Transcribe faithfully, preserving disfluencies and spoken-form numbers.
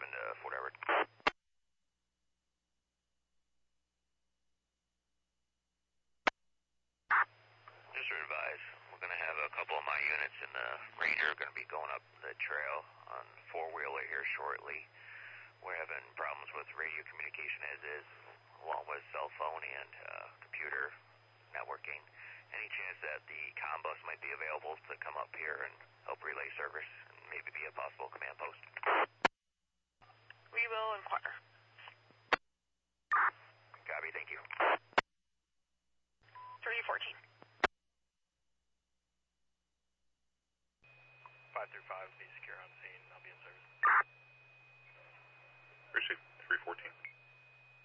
seven to Fort Everett. Just to advise, we're going to have a couple of my units in the Ranger going to be going up the trail on four-wheeler here shortly. We're having problems with radio communication as is, along with cell phone and uh, computer networking. Any chance that the comm bus might be available to come up here and help relay service and maybe be a possible command post? We will inquire.